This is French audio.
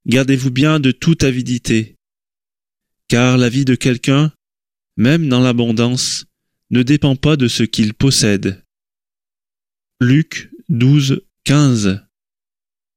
gardez-vous bien de toute avidité, car la vie de quelqu'un, même dans l'abondance, ne dépend pas de ce qu'il possède. Luc 12, 15.